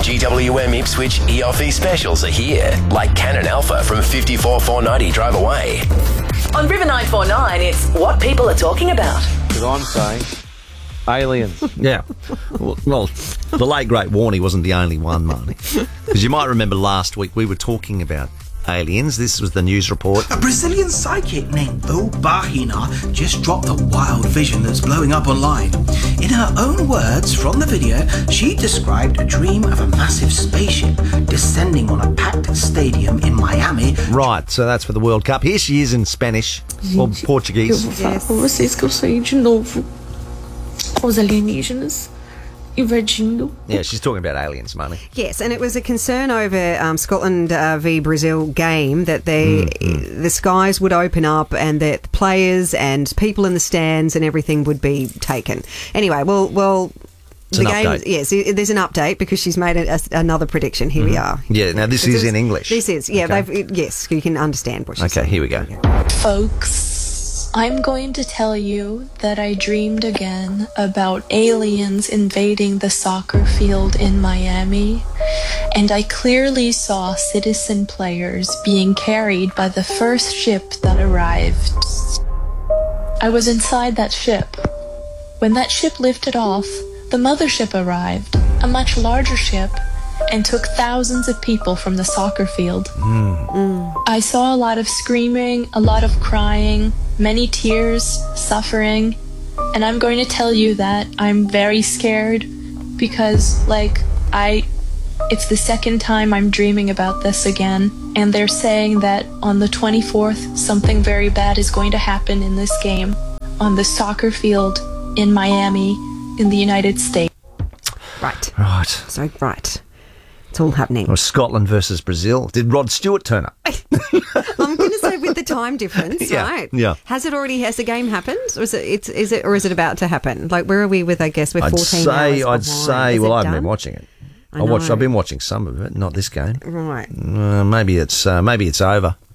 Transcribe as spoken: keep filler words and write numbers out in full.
G W M Ipswich E O F E specials are here, like Canon Alpha from fifty-four four ninety drive away. On River nine four nine, it's what people are talking about. Because I'm saying aliens. Yeah. Well, well, the late, great Warnie wasn't the only one, Marnie. Because you might remember last week we were talking about aliens. This was the news report. A Brazilian psychic named Bo Bahina just dropped a wild vision that's blowing up online. In her own words from the video, she described a dream of a massive spaceship descending on a packed stadium in Miami. Right, so that's for the World Cup. Here she is in Spanish, or Portuguese. Eu vou falar com vocês que eu sonhei de novo os alienígenas invadindo. Yeah, she's talking about aliens, Marnie. Yes, and it was a concern over um, Scotland uh, v Brazil game that they, mm-hmm. the skies would open up and that players and people in the stands and everything would be taken. Anyway, well, well, it's the an game. Update. Yes, there's an update because she's made a, a, another prediction. Here mm-hmm. we are. Yeah, now this is in English. This is yeah. Okay. They've yes, you can understand what she's okay, saying. Okay, here we go. Folks, I'm going to tell you that I dreamed again about aliens invading the soccer field in Miami, and I clearly saw citizen players being carried by the first ship that arrived. I was inside that ship. When that ship lifted off, the mothership arrived, a much larger ship, and took thousands of people from the soccer field. Mm. Mm. I saw a lot of screaming, a lot of crying, many tears, suffering, and I'm going to tell you that I'm very scared because, like, I, it's the second time I'm dreaming about this again, and they're saying that on the twenty-fourth, something very bad is going to happen in this game on the soccer field in Miami in the United States. Right. Right. So, right. It's all happening. It was Scotland versus Brazil. Did Rod Stewart turn up? I'm going to say with the time difference, yeah, right? Yeah. Has it already? Has the game happened? Or is it? It's, is it? Or is it about to happen? Like, where are we with? I guess we're I'd fourteen say, hours I'd behind. say. Is well, it I haven't done? been watching it. I I watched. know. I've been watching some of it, not this game. Right. Uh, maybe it's uh, maybe it's over.